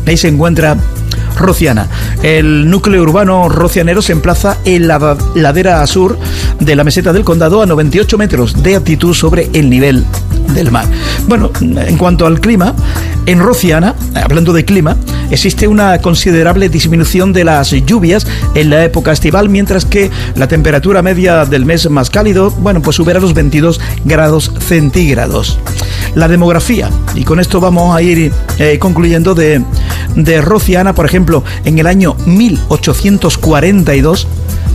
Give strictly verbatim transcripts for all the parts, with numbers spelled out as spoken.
Ahí se encuentra Rociana. El núcleo urbano rocianero se emplaza en la ladera sur de la meseta del Condado a noventa y ocho metros de altitud sobre el nivel del mar. Bueno, en cuanto al clima, en Rociana, hablando de clima, existe una considerable disminución de las lluvias en la época estival, mientras que la temperatura media del mes más cálido, bueno, pues supera los veintidós grados centígrados. La demografía, y con esto vamos a ir eh, concluyendo de, de Rociana, por ejemplo, en el año mil ochocientos cuarenta y dos,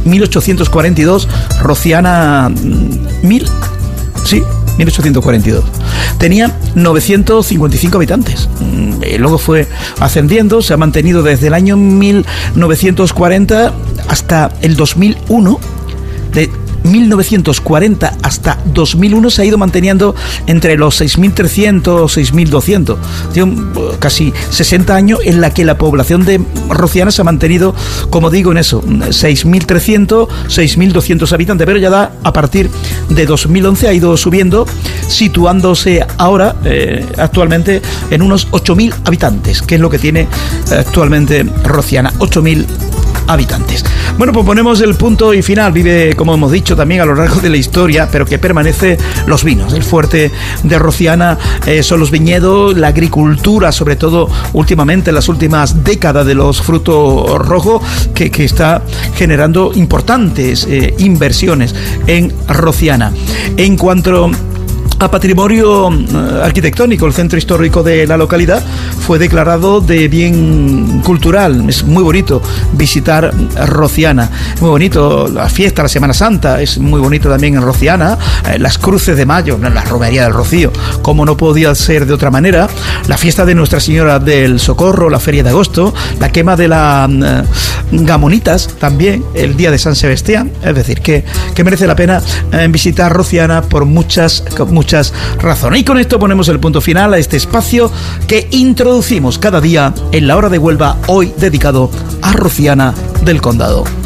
Rociana, mil, sí, mil ochocientos cuarenta y dos. Tenía novecientos cincuenta y cinco habitantes. Y luego fue ascendiendo, se ha mantenido desde el año mil novecientos cuarenta hasta el dos mil uno. De mil novecientos cuarenta hasta dos mil uno se ha ido manteniendo entre los seis mil trescientos, seis mil doscientos. Tiene casi sesenta años en la que la población de Rociana se ha mantenido, como digo, en eso, seis mil trescientos, seis mil doscientos habitantes, pero ya da, a partir de dos mil once ha ido subiendo, situándose ahora, eh, actualmente, en unos ocho mil habitantes, que es lo que tiene actualmente Rociana, ocho mil habitantes. Bueno, pues ponemos el punto y final. Vive, como hemos dicho, también a lo largo de la historia, pero que permanece los vinos. El fuerte de Rociana eh, son los viñedos, la agricultura, sobre todo últimamente, en las últimas décadas, de los frutos rojos, que, que está generando importantes eh, inversiones en Rociana. En cuanto a patrimonio arquitectónico, el centro histórico de la localidad fue declarado de bien cultural. Es muy bonito visitar Rociana, muy bonito la fiesta, la Semana Santa, es muy bonito también en Rociana, eh, las cruces de mayo, la romería del Rocío, como no podía ser de otra manera, la fiesta de Nuestra Señora del Socorro, la feria de agosto, la quema de las eh, gamonitas también, el día de San Sebastián. Es decir, que, que merece la pena eh, visitar Rociana por muchas, muchas muchas razones. Y con esto ponemos el punto final a este espacio que introducimos cada día en La Hora de Huelva, hoy dedicado a Rociana del Condado.